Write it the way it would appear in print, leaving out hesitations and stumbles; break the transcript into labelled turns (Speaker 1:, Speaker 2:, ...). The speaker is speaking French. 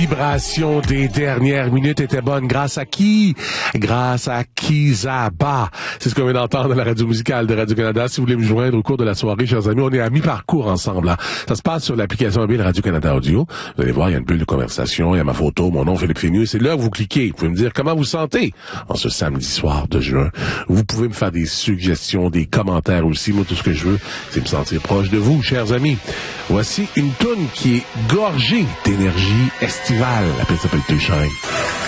Speaker 1: vibration des dernières minutes était bonne. Grâce à qui? Grâce à Kizaba. C'est ce qu'on vient d'entendre à la radio musicale de Radio-Canada. Si vous voulez me joindre au cours de la soirée, chers amis, on est à mi-parcours ensemble. Hein. Ça se passe sur l'application mobile Radio-Canada Audio. Vous allez voir, il y a une bulle de conversation, il y a ma photo, mon nom, Philippe Fénieux. C'est là que vous cliquez. Vous pouvez me dire comment vous sentez en ce samedi soir de juin. Vous pouvez me faire des suggestions, des commentaires aussi. Moi, tout ce que je veux, c'est me sentir proche de vous, chers amis. Voici une toune qui est gorgée d'énergie estivale. La pièce s'appelle Too Shine.